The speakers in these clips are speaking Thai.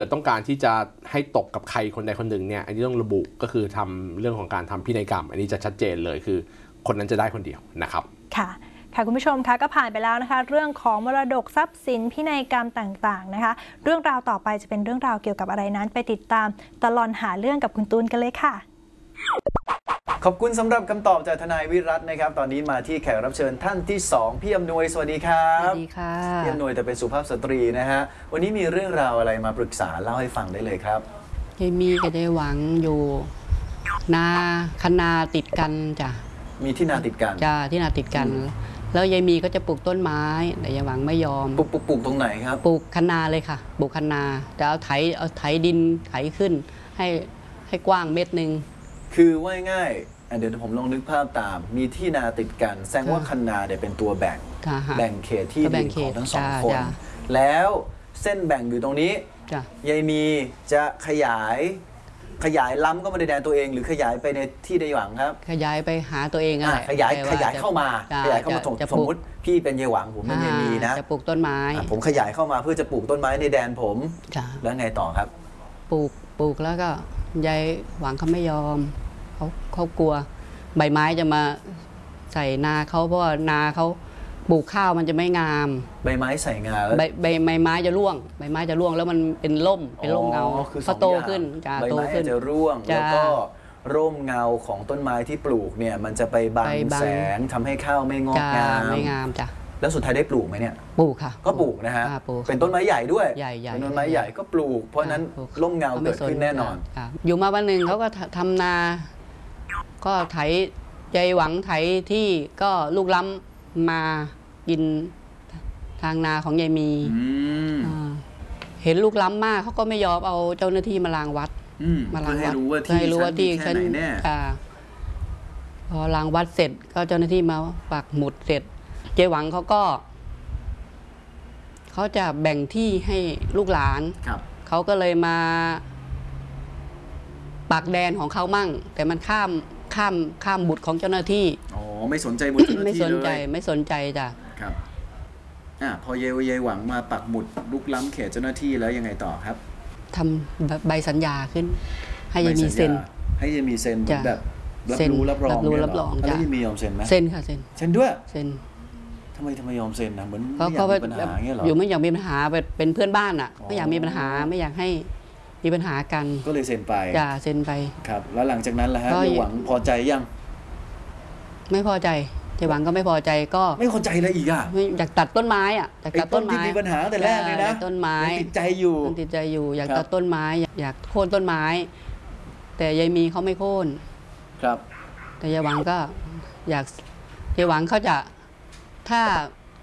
แต่ต้องการที่จะให้ตกกับใครคนใดคนหนึ่งเนี่ยอันนี้ต้องระบุก็คือทำเรื่องของการทำพินัยกรรมอันนี้จะชัดเจนเลยคือคนนั้นจะได้คนเดียวนะครับค่ะคุณผู้ชมคะก็ผ่านไปแล้วนะคะเรื่องของมรดกทรัพย์สินพินัยกรรมต่างๆนะคะเรื่องราวต่อไปจะเป็นเรื่องราวเกี่ยวกับอะไรนั้นไปติดตามตลอดหาเรื่องกับคุณตูนกันเลยค่ะขอบคุณสำหรับคำตอบจากทนายวิรัตน์นะครับตอนนี้มาที่แขกรับเชิญท่านที่2พี่อำนวยสวัสดีครับสวัสดีค่ะพี่อำนวยแต่เป็นสุภาพสตรีนะฮะวันนี้มีเรื่องราวอะไรมาปรึกษาเล่าให้ฟังได้เลยครับยายมีกับยายหวังอยู่นาคนาติดกันจ้ะมีที่นาติดกันจ้ะที่นาติดกันแล้วยายมีก็จะปลูกต้นไม้แต่ยายหวังไม่ยอมปลูกตรงไหนครับปลูกคะนาเลยค่ะปลูกคะนาจะเอาไถดินไถขึ้นให้กว้างเม็ดหนึ่งคือว่าง่ายเดี๋ยวผมลองนึกภาพตามมีที่นาติดกันแสดงว่าคันนาเนี่ยเป็นตัวแบ่งเขตที่ดินของทั้งสองคนแล้วเส้นแบ่งอยู่ตรงนี้ยายมีจะขยายล้ำก็มาในแดนตัวเองหรือขยายไปในที่ใดหวังครับขยายไปหาตัวเองอะไรขยายเข้ามาสมมติพี่เป็นยายหวังผมเป็นยายมีนะจะปลูกต้นไม้ผมขยายเข้ามาเพื่อจะปลูกต้นไม้ในแดนผมแล้วไงต่อครับปลูกแล้วก็ยายหวังเขาไม่ยอมเขากลัวใบไม้จะมาใส่นาเขาเพราะว่านาเขาปลูกข้าวมันจะไม่งามใบไม้ใส่งาแล้วใบไม้จะร่วงใบไม้จะร่วงแล้วมันเป็นร่มเงาเขาโตขึ้นใบไม้จะร่วงแล้วก็ร่มเงาของต้นไม้ที่ปลูกเนี่ยมันจะไปบังแสงทำให้ข้าวไม่งอกงามจ้ะแล้วสุดท้ายได้ปลูกไหมเนี่ยปลูกค่ะก็ปลูกนะฮะเป็นต้นไม้ใหญ่ด้วยเป็นต้นไม้ใหญ่ก็ปลูกเพราะนั้นร่มเงาเกิดขึ้นแน่นอนอยู่มาวันหนึ่งเขาก็ทำนาก็ไถใจหวังไถที่ก็ลูกล้ำมากินทางนาของยายมีเห็นลูกล้ำมากเขาก็ไม่ยอมเอาเจ้าหน้าที่มาล้างวัดให้รู้ว่าที่ฉันแน่พอล้างวัดเสร็จก็เจ้าหน้าที่มาปักหมุดเสร็จเจ๊หวังเขาจะแบ่งที่ให้ลูกหลานเขาก็เลยมาปักแดนของเขามั่งแต่มันข้ามบุตรของเจ้าหน้าที่ไม่สนใจบุตรเจ้าหน้าที่เลยไม่สนใจจ้ะครับพอยายหวังมาปักหมุดลุกล้ำเขตเจ้าหน้าที่แล้วยังไงต่อครับทำใบสัญญาขึ้นให้ยายมีเซ็นแบบรับรู้รับรองแล้วยายมียอมเซ็นไหมเซ็นค่ะเซ็นด้วยเซ็นทำไมยอมเซ็นนะเหมือนไม่อยากมีปัญหาเงี้ยหรออยู่ไม่อยากมีปัญหาเป็นเพื่อนบ้านอ่ะไม่อยากมีปัญหาไม่อยากให้มีปัญหากันก็เลยเซ็นไปเซ็นไปครับแล้วหลังจากนั้นล่ะฮะยายหวังพอใจยังไม่พอใจยายหวังก็ไม่พอใจก็ไม่พอใจเลยอีกอยากตัดต้นไม้อยากตัดต้นไม้ที่มีปัญหาแต่แรกเลยนะต้นไม้ติดใจอยู่อยากตัดต้นไม้อยากโค่นต้นไม้แต่ยายมีเขาไม่โค่นครับแต่ยายหวังก็ยายหวังเขาจะถ้า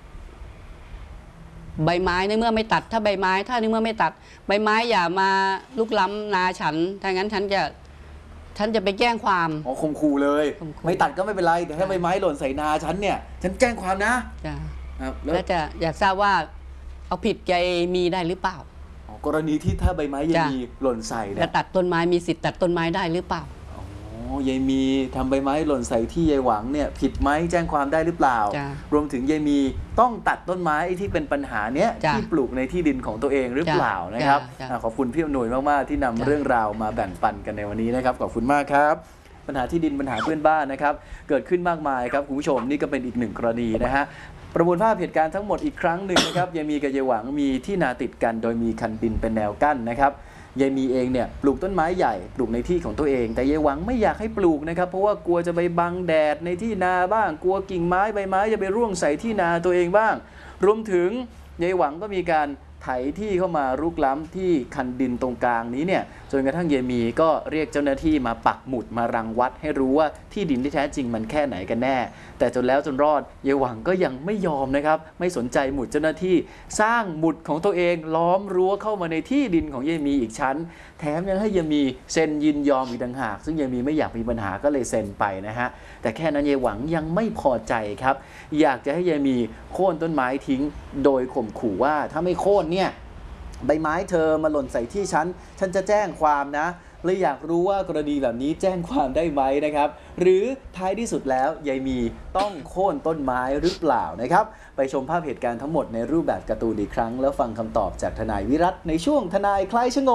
ใบไม้ในเมื่อไม่ตัดถ้าในเมื่อไม่ตัดใบไม้อย่ามาลุกล้ำนาฉันถ้างั้นฉันจะไปแจ้งความข่มขู่เลยไม่ตัดก็ไม่เป็นไรแต่ถ้าใบไม้หล่นใส่นาฉันเนี่ยฉันแจ้งความนะแล้วจะอยากทราบว่าเอาผิดแกมีได้หรือเปล่ากรณีที่ถ้าใบไม้ยังมีหล่นใส่เนี่ยแล้วตัดต้นไม้มีสิทธิ์ตัดต้นไม้ได้หรือเปล่ายายมีทำใบไม้หล่นใส่ที่ยายหวังเนี่ยผิดไหมแจ้งความได้หรือเปล่ารวมถึงยายมีต้องตัดต้นไม้ที่เป็นปัญหาเนี้ยที่ปลูกในที่ดินของตัวเองหรือเปล่านะครับขอบคุณพี่อำนวยมากๆที่นำเรื่องราวมาแบ่งปันกันในวันนี้นะครับขอบคุณมากครับปัญหาที่ดินปัญหาเพื่อนบ้านนะครับเกิดขึ้นมากมายครับคุณผู้ชมนี่ก็เป็นอีกหนึ่งกรณีนะฮะประมวลภาพเหตุการณ์ทั้งหมดอีกครั้งหนึ่งนะครับยายมีกับยายหวังมีที่นาติดกันโดยมีคันดินเป็นแนวกั้นนะครับยายมีเองเนี่ยปลูกต้นไม้ใหญ่ปลูกในที่ของตัวเองแต่ยายหวังไม่อยากให้ปลูกนะครับเพราะว่ากลัวจะไปบังแดดในที่นาบ้างกลัวกิ่งไม้ใบไม้จะไปร่วงใส่ที่นาตัวเองบ้างรวมถึงยายหวังก็มีการไถที่เข้ามารุกล้ำที่คันดินตรงกลางนี้เนี่ยจนกระทั่งยายมีก็เรียกเจ้าหน้าที่มาปักหมุดมารังวัดให้รู้ว่าที่ดินที่แท้จริงมันแค่ไหนกันแน่แต่จนแล้วจนรอดยายหวังก็ยังไม่ยอมนะครับไม่สนใจหมุดเจ้าหน้าที่สร้างหมุดของตัวเองล้อมรั้วเข้ามาในที่ดินของยายมีอีกชั้นแถมยังให้ยายมีเซ็นยินยอมอีกต่างหากซึ่งยายมีไม่อยากมีปัญหาก็เลยเซ็นไปนะฮะแต่แค่นั้นยายหวังยังไม่พอใจครับอยากจะให้ยายมีโค่นต้นไม้ทิ้งโดยข่มขู่ว่าถ้าไม่โค่นเนี่ยใบไม้เธอมาหล่นใส่ที่ฉันจะแจ้งความนะเลยอยากรู้ว่ากรณีแบบนี้แจ้งความได้ไหมนะครับหรือท้ายที่สุดแล้วยายมีต้องโค่นต้นไม้หรือเปล่านะครับไปชมภาพเหตุการณ์ทั้งหมดในรูปแบบการ์ตูนอีกครั้งแล้วฟังคำตอบจากทนายวิรัตน์ในช่วงทนายคลายชงน